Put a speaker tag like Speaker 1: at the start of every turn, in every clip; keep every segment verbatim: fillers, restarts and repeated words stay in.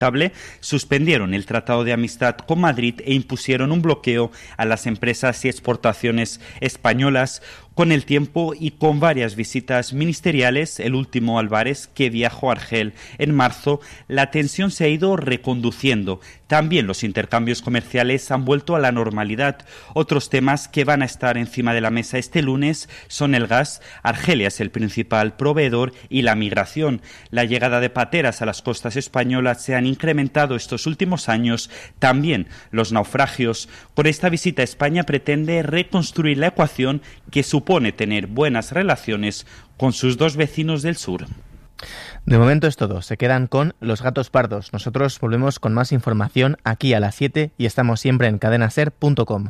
Speaker 1: suspendieron el Tratado de Amistad con Madrid e impusieron un bloqueo a las empresas y exportaciones españolas. Con el tiempo y con varias visitas ministeriales, el último Álvarez, que viajó a Argel en marzo, la tensión se ha ido reconduciendo. También los intercambios comerciales han vuelto a la normalidad. Otros temas que van a estar encima de la mesa este lunes son el gas. Argelia es el principal proveedor y la migración. La llegada de pateras a las costas españolas se han incrementado estos últimos años. También los naufragios. Con esta visita, España pretende reconstruir la ecuación que supone tener buenas relaciones con sus dos vecinos del sur.
Speaker 2: De momento es todo. Se quedan con Los Gatos Pardos. Nosotros volvemos con más información aquí a las siete y estamos siempre en cadena ser punto com.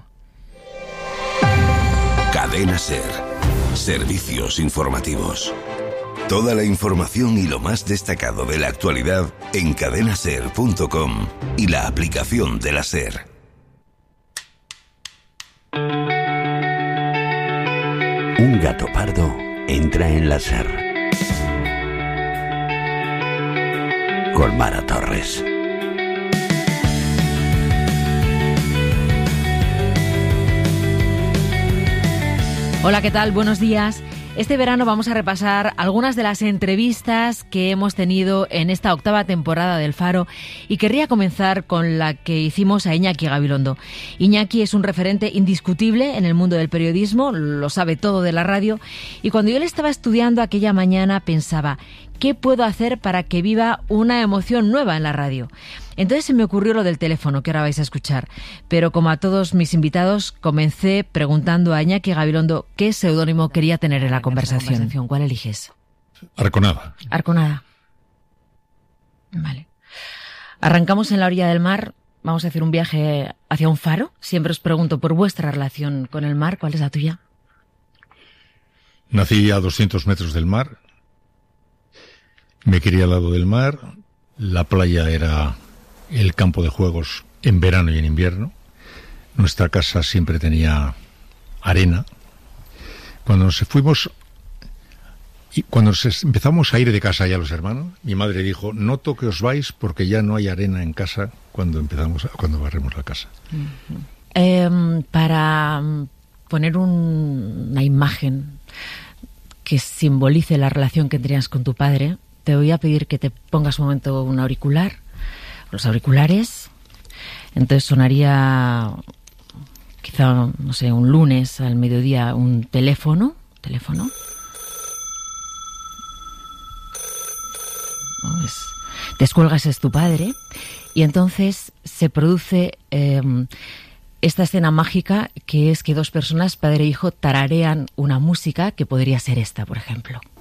Speaker 3: Cadena Ser. Servicios informativos. Toda la información y lo más destacado de la actualidad en cadena ser punto com y la aplicación de la SER.
Speaker 4: Un gato pardo entra en la SER. Con Mara Torres.
Speaker 5: Hola, ¿qué tal? Buenos días. Este verano vamos a repasar algunas de las entrevistas que hemos tenido en esta octava temporada del Faro y querría comenzar con la que hicimos a Iñaki Gabilondo. Iñaki es un referente indiscutible en el mundo del periodismo, lo sabe todo de la radio, y cuando yo le estaba estudiando aquella mañana pensaba, ¿qué puedo hacer para que viva una emoción nueva en la radio? Entonces se me ocurrió lo del teléfono, que ahora vais a escuchar. Pero como a todos mis invitados, comencé preguntando a Iñaki Gabilondo qué seudónimo quería tener en la conversación. ¿Cuál eliges?
Speaker 6: Arconada.
Speaker 5: Arconada. Vale. Arrancamos en la orilla del mar. Vamos a hacer un viaje hacia un faro. Siempre os pregunto por vuestra relación con el mar. ¿Cuál es la tuya?
Speaker 6: Nací a doscientos metros del mar. Me crié al lado del mar. La playa era el campo de juegos en verano y en invierno. Nuestra casa siempre tenía arena. Cuando nos fuimos y cuando nos empezamos a ir de casa ya los hermanos, mi madre dijo, noto que os vais porque ya no hay arena en casa cuando empezamos a, cuando barremos la casa.
Speaker 5: Uh-huh. Eh, para poner un, una imagen que simbolice la relación que tenías con tu padre, te voy a pedir que te pongas un momento un auricular, los auriculares. Entonces sonaría, quizá, no sé, un lunes al mediodía, un teléfono. Teléfono. ¿No? Es, descuelgas, es tu padre. Y entonces se produce eh, esta escena mágica que es que dos personas, padre e hijo, tararean una música que podría ser esta, por ejemplo.